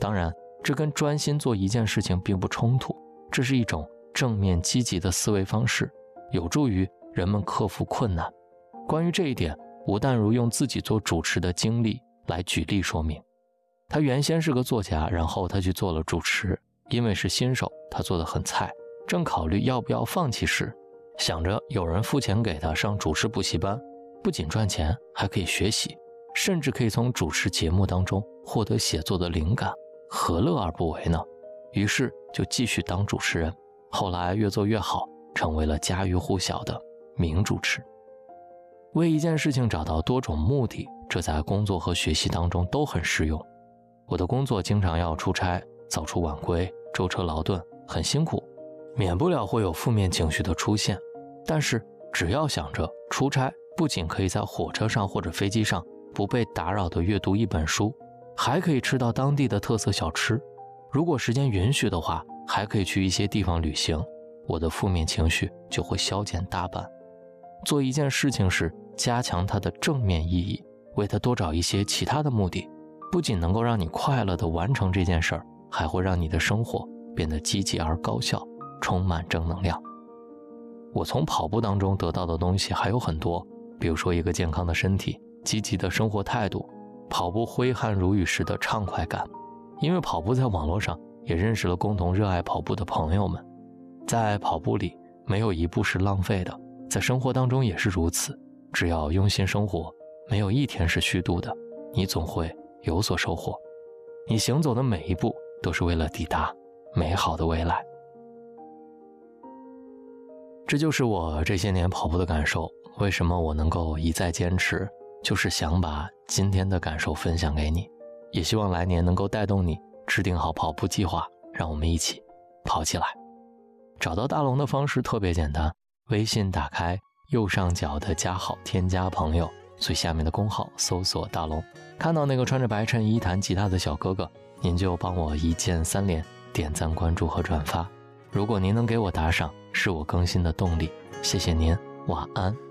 当然，这跟专心做一件事情并不冲突，这是一种正面积极的思维方式，有助于人们克服困难。关于这一点，吴淡如用自己做主持的经历来举例说明。他原先是个作家，然后他去做了主持，因为是新手，他做得很菜，正考虑要不要放弃时，想着有人付钱给他上主持补习班，不仅赚钱，还可以学习，甚至可以从主持节目当中获得写作的灵感，何乐而不为呢？于是就继续当主持人，后来越做越好，成为了家喻户晓的名主持。为一件事情找到多种目的，这在工作和学习当中都很适用。我的工作经常要出差，早出晚归，舟车劳顿，很辛苦，免不了会有负面情绪的出现。但是只要想着出差不仅可以在火车上或者飞机上不被打扰地阅读一本书，还可以吃到当地的特色小吃，如果时间允许的话，还可以去一些地方旅行，我的负面情绪就会消减大半。做一件事情时，加强它的正面意义，为它多找一些其他的目的，不仅能够让你快乐地完成这件事儿，还会让你的生活变得积极而高效，充满正能量。我从跑步当中得到的东西还有很多，比如说一个健康的身体，积极的生活态度，跑步挥汗如雨时的畅快感。因为跑步，在网络上也认识了共同热爱跑步的朋友们。在跑步里，没有一步是浪费的，在生活当中也是如此。只要用心生活，没有一天是虚度的，你总会有所收获。你行走的每一步都是为了抵达美好的未来。这就是我这些年跑步的感受。为什么我能够一再坚持，就是想把今天的感受分享给你，也希望来年能够带动你制定好跑步计划，让我们一起跑起来。找到大龙的方式特别简单，微信打开右上角的加号，添加朋友，最下面的公号搜索大龙，看到那个穿着白衬衣弹吉他的小哥哥，您就帮我一键3连，点赞关注和转发。如果您能给我打赏，是我更新的动力，谢谢您，晚安。